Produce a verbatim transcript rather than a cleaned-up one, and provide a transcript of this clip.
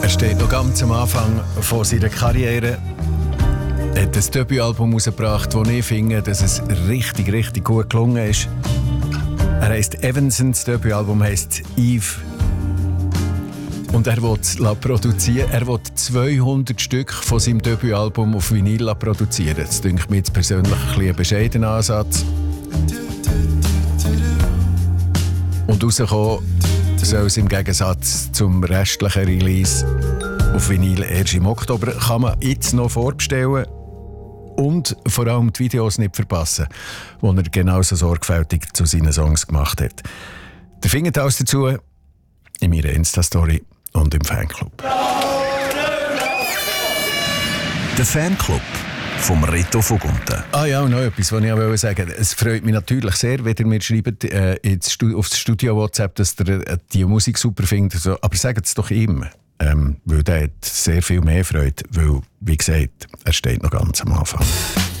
Er steht noch ganz am Anfang von seiner Karriere. Er hat ein Debütalbum herausgebracht, das ich finde, dass es richtig, richtig gut gelungen ist. Er heisst Evansson, das Debütalbum heisst Eve. Und er will es produzieren. Er will zweihundert Stück von seinem Debütalbum auf Vinyl produzieren. Das denke ich mir jetzt persönlich ein, ein bescheidener Ansatz. Und rauskommen soll es im Gegensatz zum restlichen Release auf Vinyl erst im Oktober. Kann man jetzt noch vorbestellen. Und vor allem die Videos nicht verpassen, die er genauso sorgfältig zu seinen Songs gemacht hat. Ihr findet alles dazu in meiner Insta-Story und im Fanclub. Der Fanclub vom Reto Vogunten. Ah ja, und noch etwas, was ich auch sagen wollte. Es freut mich natürlich sehr, wenn ihr mir schreibt äh, auf das Studio-WhatsApp, dass ihr äh, die Musik super findet. So. Aber sagt es doch ihm. Ähm, weil der hat sehr viel mehr Freude, weil, wie gesagt, er steht noch ganz am Anfang.